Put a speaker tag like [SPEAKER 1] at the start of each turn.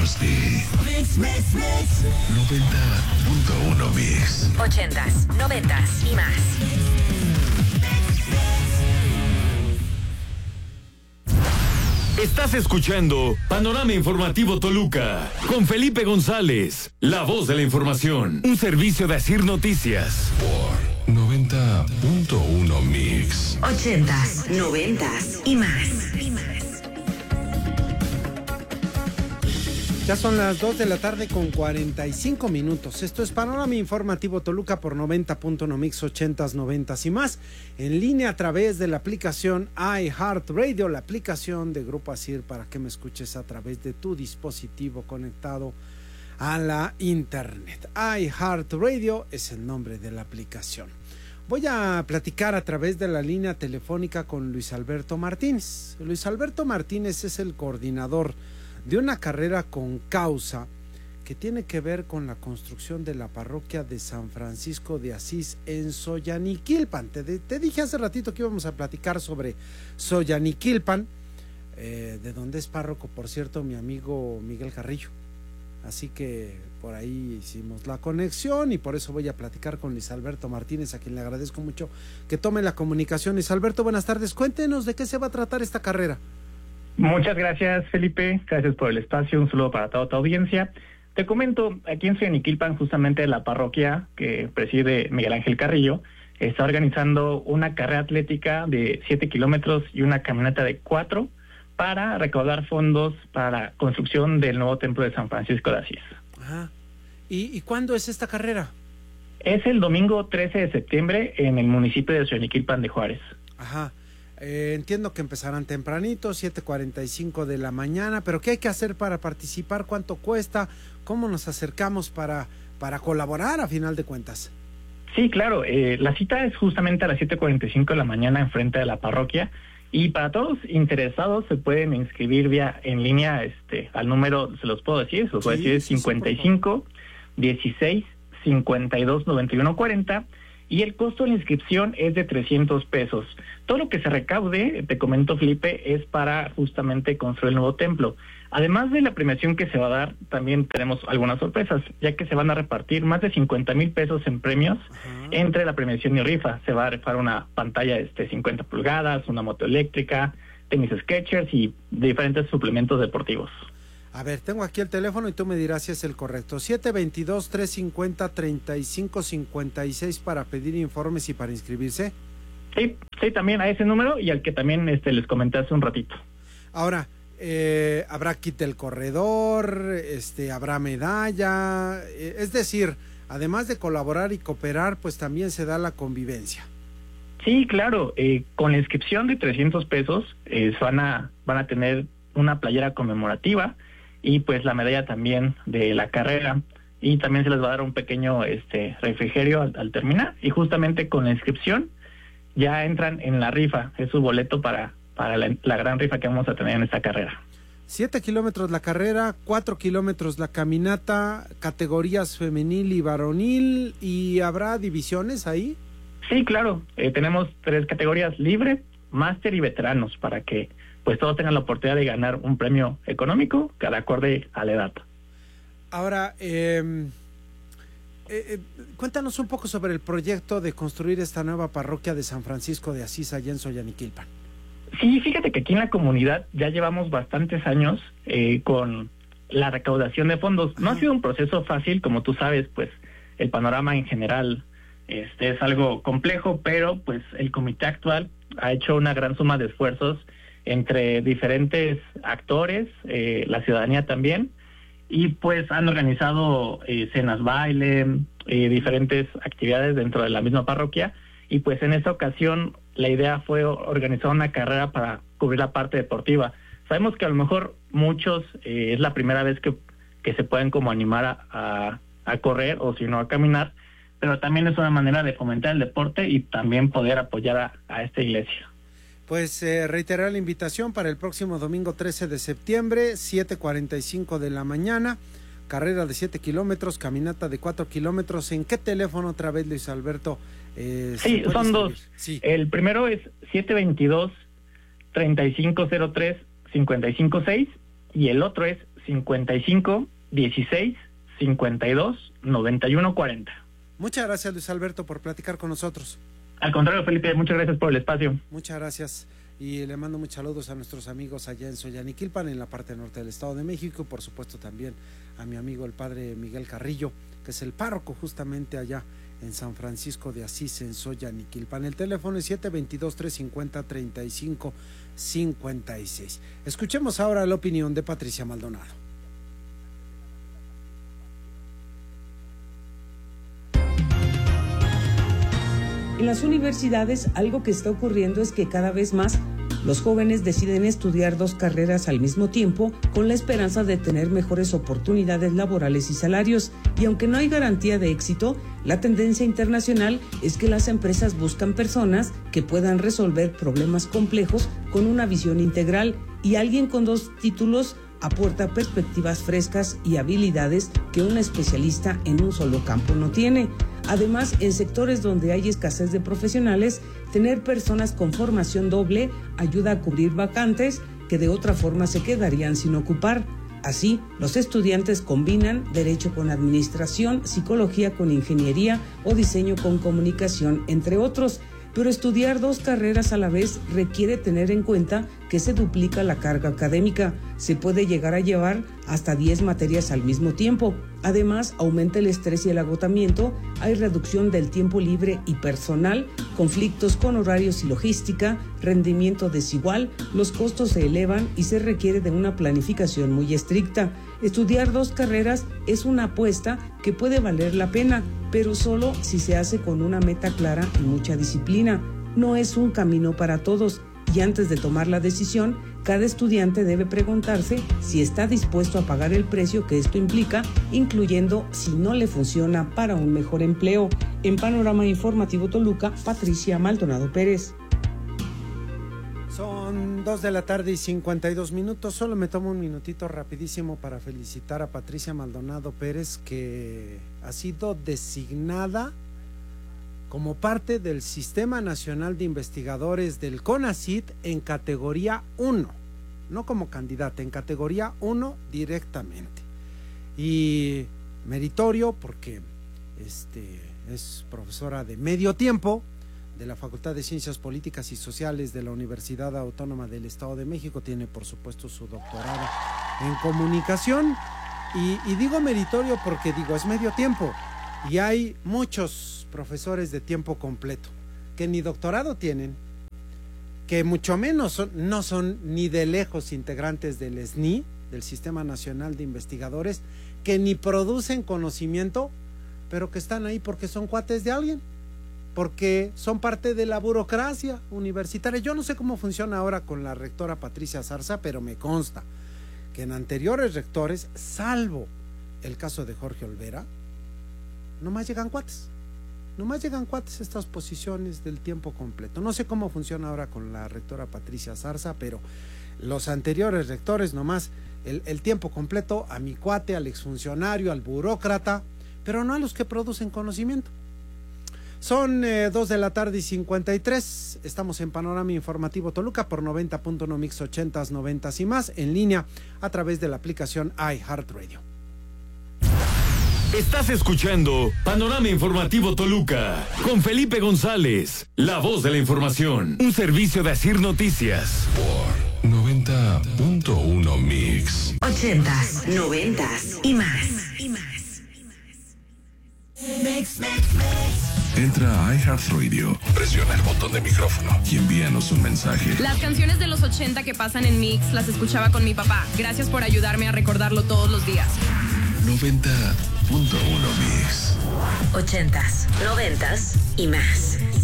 [SPEAKER 1] años de Mix. 90.1 Mix.
[SPEAKER 2] 80s, 90s y más.
[SPEAKER 3] Estás escuchando Panorama Informativo Toluca con Felipe González, la voz de la información. Un servicio de Asir Noticias.
[SPEAKER 1] Por 90.1 Mix.
[SPEAKER 2] 80s, 90s y más.
[SPEAKER 4] Ya son las 2 de la tarde con 45 minutos. Esto es Panorama Informativo Toluca por 90.1 Mix, 80s, 90s y más. En línea a través de la aplicación iHeartRadio, la aplicación de Grupo Asir, para que me escuches a través de tu dispositivo conectado a la internet. iHeartRadio es el nombre de la aplicación. Voy a platicar a través de la línea telefónica con Luis Alberto Martínez. Luis Alberto Martínez es el coordinador de una carrera con causa que tiene que ver con la construcción de la parroquia de San Francisco de Asís en Xoyaniquilpan. Te dije hace ratito que íbamos a platicar sobre Xoyaniquilpan, de donde es párroco, por cierto, mi amigo Miguel Carrillo. Así que por ahí hicimos la conexión y por eso voy a platicar con Luis Alberto Martínez, a quien le agradezco mucho que tome la comunicación. Luis Alberto, buenas tardes. Cuéntenos de qué se va a tratar esta carrera.
[SPEAKER 5] Muchas gracias, Felipe. Gracias por el espacio. Un saludo para toda tu audiencia. Te comento, aquí en Xoyaniquilpan, justamente la parroquia que preside Miguel Ángel Carrillo está organizando una carrera atlética de 7 kilómetros y una caminata de 4 para recaudar fondos para la construcción del nuevo templo de San Francisco de Asís.
[SPEAKER 4] Ajá. ¿Y cuándo es esta carrera?
[SPEAKER 5] Es el domingo 13 de septiembre en el municipio de Xoyaniquilpan de Juárez.
[SPEAKER 4] Ajá. Entiendo que empezarán tempranito, 7:45 de la mañana, pero ¿qué hay que hacer para participar? ¿Cuánto cuesta? ¿Cómo nos acercamos para colaborar a final de cuentas?
[SPEAKER 5] Sí, claro, la cita es justamente a las 7:45 de la mañana enfrente de la parroquia y para todos interesados se pueden inscribir vía en línea al número, se los puedo decir, se los voy a decir, es 55 16 52 91 40. Y el costo de la inscripción es de 300 pesos. Todo lo que se recaude, te comento, Felipe, es para justamente construir el nuevo templo. Además de la premiación que se va a dar, también tenemos algunas sorpresas, ya que se van a repartir más de 50,000 pesos en premios. Uh-huh. Entre la premiación y rifa. Se va a rifar una pantalla de 50 pulgadas, una moto eléctrica, tenis Skechers y diferentes suplementos deportivos.
[SPEAKER 4] A ver, tengo aquí el teléfono y tú me dirás si es el correcto. 722-350-3556 para pedir informes y para inscribirse.
[SPEAKER 5] Sí, también a ese número y al que también les comenté hace un ratito.
[SPEAKER 4] Ahora, habrá kit del corredor, habrá medalla, es decir, además de colaborar y cooperar, pues también se da la convivencia.
[SPEAKER 5] Sí, claro, con la inscripción de 300 pesos van a tener una playera conmemorativa y pues la medalla también de la carrera, y también se les va a dar un pequeño refrigerio al terminar, y justamente con la inscripción ya entran en la rifa, es su boleto para la gran rifa que vamos a tener en esta carrera.
[SPEAKER 4] 7 kilómetros la carrera, 4 kilómetros la caminata, categorías femenil y varonil, ¿y habrá divisiones ahí? Sí, claro, tenemos 3 categorías: libre, máster y veteranos, para que pues todos tengan la oportunidad de ganar un premio económico cada acorde a la edad. Ahora, cuéntanos un poco sobre el proyecto de construir esta nueva parroquia de San Francisco de Asís allá en Xoyaniquilpan.
[SPEAKER 5] Sí, fíjate que aquí en la comunidad ya llevamos bastantes años con la recaudación de fondos. No ha sido un proceso fácil, como tú sabes, pues el panorama en general es algo complejo, pero pues el comité actual ha hecho una gran suma de esfuerzos entre diferentes actores, la ciudadanía también, y pues han organizado cenas baile, diferentes actividades dentro de la misma parroquia, y pues en esta ocasión la idea fue organizar una carrera para cubrir la parte deportiva. Sabemos que a lo mejor muchos es la primera vez que se pueden como animar a correr o si no a caminar, pero también es una manera de fomentar el deporte y también poder apoyar a esta iglesia.
[SPEAKER 4] Pues reiterar la invitación para el próximo domingo 13 de septiembre, 7:45 de la mañana, carrera de 7 kilómetros, caminata de 4 kilómetros. ¿En qué teléfono otra vez, Luis Alberto?
[SPEAKER 5] Sí, son dos. Sí. El primero es 722-3503-556 y el otro es 55 16 52 91 40.
[SPEAKER 4] Muchas gracias, Luis Alberto, por platicar con nosotros.
[SPEAKER 5] Al contrario, Felipe, muchas gracias por el espacio.
[SPEAKER 4] Muchas gracias. Y le mando muchos saludos a nuestros amigos allá en Soyaniquilpan, en la parte norte del Estado de México, y por supuesto también a mi amigo el padre Miguel Carrillo, que es el párroco justamente allá en San Francisco de Asís, en Soyaniquilpan. El teléfono es 722-350-3556. Escuchemos ahora la opinión de Patricia Maldonado.
[SPEAKER 6] En las universidades, algo que está ocurriendo es que cada vez más los jóvenes deciden estudiar 2 carreras al mismo tiempo con la esperanza de tener mejores oportunidades laborales y salarios. Y aunque no hay garantía de éxito, la tendencia internacional es que las empresas buscan personas que puedan resolver problemas complejos con una visión integral, y alguien con 2 títulos aporta perspectivas frescas y habilidades que un especialista en un solo campo no tiene. Además, en sectores donde hay escasez de profesionales, tener personas con formación doble ayuda a cubrir vacantes que de otra forma se quedarían sin ocupar. Así, los estudiantes combinan derecho con administración, psicología con ingeniería o diseño con comunicación, entre otros. Pero estudiar 2 carreras a la vez requiere tener en cuenta que se duplica la carga académica. Se puede llegar a llevar hasta 10 materias al mismo tiempo. Además, aumenta el estrés y el agotamiento, hay reducción del tiempo libre y personal, conflictos con horarios y logística, rendimiento desigual, los costos se elevan y se requiere de una planificación muy estricta. Estudiar 2 carreras es una apuesta que puede valer la pena, pero solo si se hace con una meta clara y mucha disciplina. No es un camino para todos, y antes de tomar la decisión, cada estudiante debe preguntarse si está dispuesto a pagar el precio que esto implica, incluyendo si no le funciona para un mejor empleo. En Panorama Informativo Toluca, Patricia Maldonado Pérez.
[SPEAKER 4] Son 2:52 p.m. Solo me tomo un minutito rapidísimo para felicitar a Patricia Maldonado Pérez, que ha sido designada como parte del Sistema Nacional de Investigadores del CONACYT en categoría 1, no como candidata, en categoría 1 directamente. Y meritorio porque es profesora de medio tiempo de la Facultad de Ciencias Políticas y Sociales de la Universidad Autónoma del Estado de México, tiene por supuesto su doctorado en comunicación, y digo meritorio porque es medio tiempo, y hay muchos profesores de tiempo completo que ni doctorado tienen, que mucho menos no son ni de lejos integrantes del SNI, del Sistema Nacional de Investigadores, que ni producen conocimiento, pero que están ahí porque son cuates de alguien, porque son parte de la burocracia universitaria. Yo no sé cómo funciona ahora con la rectora Patricia Zarza, pero me consta que en anteriores rectores, salvo el caso de Jorge Olvera, nomás llegan cuates estas posiciones del tiempo completo. No sé cómo funciona ahora con la rectora Patricia Zarza, pero los anteriores rectores nomás el tiempo completo a mi cuate, al exfuncionario, al burócrata, pero no a los que producen conocimiento. Son 2:53 p.m. Estamos en Panorama Informativo Toluca por 90.1 Mix 80s, 90s y más, en línea a través de la aplicación iHeartRadio.
[SPEAKER 3] Estás escuchando Panorama Informativo Toluca con Felipe González, la voz de la información, un servicio de Asir Noticias.
[SPEAKER 1] Por 90.1 Mix.
[SPEAKER 2] 80s, 90s y más.
[SPEAKER 1] Entra a iHeartRadio, presiona el botón de micrófono y envíanos un mensaje.
[SPEAKER 7] Las canciones de los 80 que pasan en Mix las escuchaba con mi papá. Gracias por ayudarme a recordarlo todos los días.
[SPEAKER 1] 90.1 Mix.
[SPEAKER 2] 80s, 90s y más.